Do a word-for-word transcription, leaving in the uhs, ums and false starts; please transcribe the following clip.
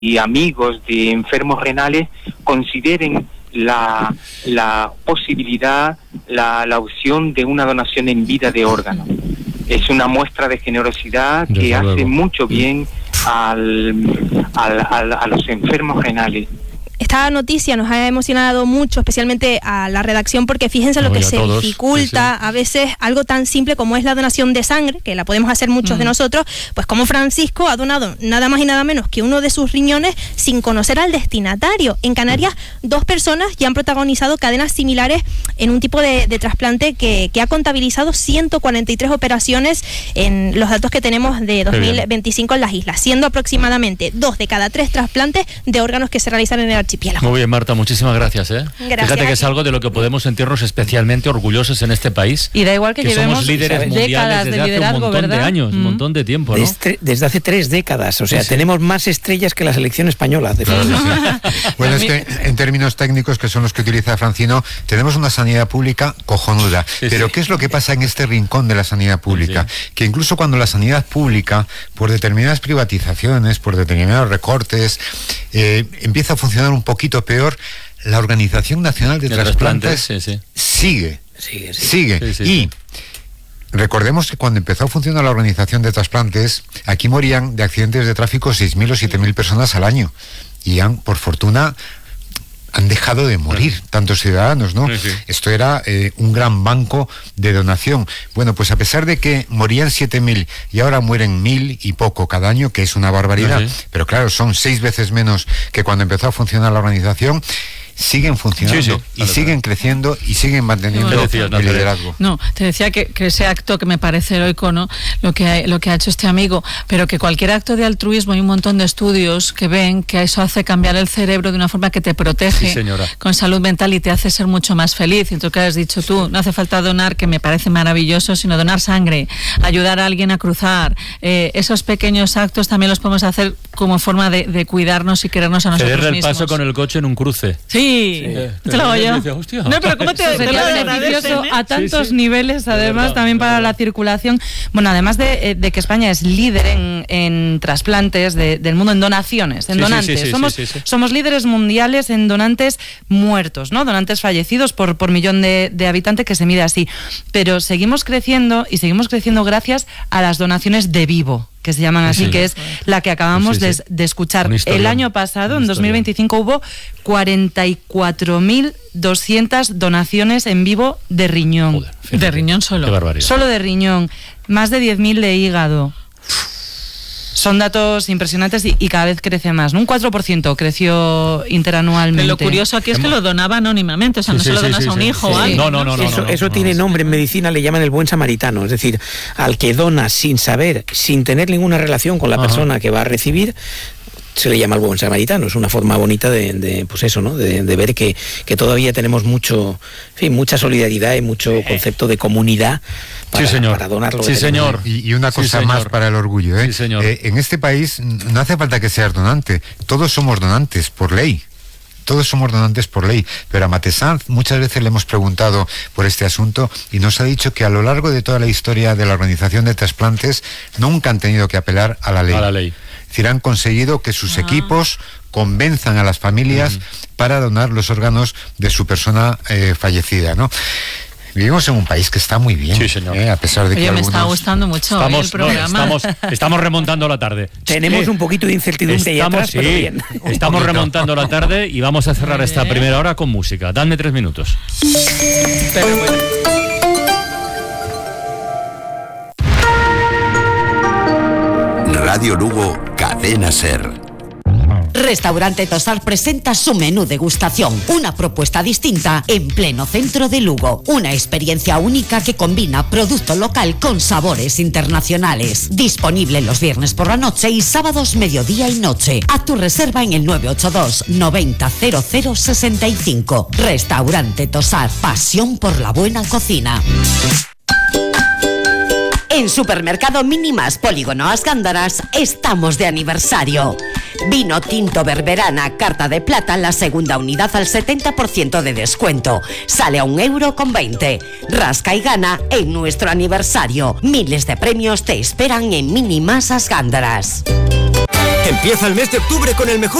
y amigos de enfermos renales consideren la, la posibilidad, la, la opción de una donación en vida de órganos. Es una muestra de generosidad que Desde hace luego. mucho bien al, al, al, a los enfermos renales. Esta noticia nos ha emocionado mucho, especialmente a la redacción, porque fíjense lo No, que y a se todos. dificulta Sí, sí. a veces algo tan simple como es la donación de sangre, que la podemos hacer muchos Mm. de nosotros, pues como Francisco ha donado nada más y nada menos que uno de sus riñones sin conocer al destinatario. En Canarias, dos personas ya han protagonizado cadenas similares en un tipo de, de trasplante que, que ha contabilizado ciento cuarenta y tres operaciones en los datos que tenemos de dos mil veinticinco en las islas, siendo aproximadamente dos de cada tres trasplantes de órganos que se realizan en el archipiélago. Muy bien, Marta, muchísimas gracias, ¿eh? Gracias Fíjate a que es ti. algo de lo que podemos sentirnos especialmente orgullosos en este país. Y da igual que, que llevemos somos líderes ¿sabes? mundiales décadas desde de hace liderazgo, un montón ¿verdad? de años, un Mm. montón de tiempo, ¿no? Desde, desde hace tres décadas, o sea, Sí, sí. tenemos más estrellas que la selección española. De Claro que fútbol. sí. Bueno, es que en términos técnicos, que son los que utiliza Francino, tenemos una sanidad pública cojonuda. Sí, Pero sí. ¿qué es lo que pasa en este rincón de la sanidad pública? Sí. Que incluso cuando la sanidad pública, por determinadas privatizaciones, por determinados recortes, eh, empieza a funcionar un poquito peor, la Organización Nacional de, De Trasplantes trasplantes, sí, sí. sigue, Sigue, sí. sigue. Sí, sí, y sí. recordemos que cuando empezó a funcionar la Organización de Trasplantes, aquí morían de accidentes de tráfico seis mil o siete mil personas al año. Y han, por fortuna, han dejado de morir tantos ciudadanos, ¿no? Sí, sí. Esto era eh, un gran banco de donación. Bueno, pues a pesar de que morían siete mil y ahora mueren mil y poco cada año, que es una barbaridad, Sí, sí. pero claro, son seis veces menos que cuando empezó a funcionar la organización, siguen funcionando Sí, sí, y claro, siguen claro. creciendo y siguen manteniendo ¿Qué decías, el Nazaret? liderazgo. No, te decía que, que ese acto que me parece heroico, ¿no? Lo que, ha, lo que ha hecho este amigo, pero que cualquier acto de altruismo, hay un montón de estudios que ven que eso hace cambiar el cerebro de una forma que te protege Sí, señora. con salud mental y te hace ser mucho más feliz. Y tú que has dicho tú, no hace falta donar, que me parece maravilloso, sino donar sangre, ayudar a alguien a cruzar. Eh, esos pequeños actos también los podemos hacer como forma de, de cuidarnos y querernos a nosotros Cederle el mismos. paso con el coche en un cruce. Sí, Sí. te lo hago yo. Dice, hostia. No, pero ¿cómo te, Eso te sería lo beneficioso agradecen, eh? a tantos Sí, sí. niveles, De además, verdad, también de para verdad. la circulación. Bueno, además de, eh, de que España es líder en, en trasplantes de- del mundo, en donaciones, en Sí, sí, donantes. sí, sí, somos, sí, sí, sí. somos líderes mundiales en donantes muertos, ¿no? Donantes fallecidos por, por millón de, de habitantes, que se mide así. Pero seguimos creciendo y seguimos creciendo gracias a las donaciones de vivo, que se llaman así, Sí. que es la que acabamos Sí, sí. de, de escuchar. Un historión. El año pasado, Un en dos mil veinticinco, hubo cuarenta y cuatro mil doscientas donaciones en vivo de riñón. Joder, fíjate. De riñón solo. Qué barbaridad. Solo de riñón. Más de diez mil de hígado. Son datos impresionantes y, y cada vez crece más, ¿no? Un cuatro por ciento creció interanualmente. Pero lo curioso aquí es que lo donaba anónimamente, o sea, Sí, no sí, se lo sí, donas sí, a un sí. hijo Sí. o algo. No, no, no, no. eso no, eso no, tiene no. nombre en medicina, le llaman el buen samaritano, es decir, al que dona sin saber, sin tener ninguna relación con la Ajá. persona que va a recibir, se le llama el buen samaritano. Es una forma bonita de, de, pues eso, ¿no? De, de ver que, que todavía tenemos mucho, en fin, mucha solidaridad y mucho concepto de comunidad para, Sí, señor. para donar lo Sí, que tenemos. señor. Y, y una Sí, cosa señor. más para el orgullo, ¿eh? Sí, señor. Eh, en este país no hace falta que seas donante, todos somos donantes por ley. Todos somos donantes por ley, pero a Matesanz muchas veces le hemos preguntado por este asunto y nos ha dicho que a lo largo de toda la historia de la Organización de Trasplantes nunca han tenido que apelar a la ley. A la ley. Es decir, han conseguido que sus Ah. equipos convenzan a las familias para donar los órganos de su persona eh, fallecida, ¿no? Vivimos en un país que está muy bien, Sí, señor. ¿eh? A pesar de que Oye, me algunos... está gustando mucho hoy el Estamos, no, programa. estamos, estamos remontando la tarde. Tenemos un poquito de incertidumbre ahí Estamos, atrás, pero sí, bien. estamos remontando la tarde y vamos a cerrar Muy esta bien. primera hora con música. Dadme tres minutos. Pero bueno. Radio Lugo, Cadena Ser. Restaurante Tosar presenta su menú degustación, una propuesta distinta en pleno centro de Lugo. Una experiencia única que combina producto local con sabores internacionales. Disponible los viernes por la noche y sábados mediodía y noche. Haz tu reserva en el nueve ocho dos noventa cero cero sesenta y cinco. Restaurante Tosar, pasión por la buena cocina. En Supermercado Mínimas Polígono As Gándaras estamos de aniversario. Vino tinto Berberana Carta de Plata, la segunda unidad al setenta por ciento de descuento. Sale a un euro con veinte. Rasca y gana en nuestro aniversario. Miles de premios te esperan en Mínimas As Gándaras. Empieza el mes de octubre con el mejor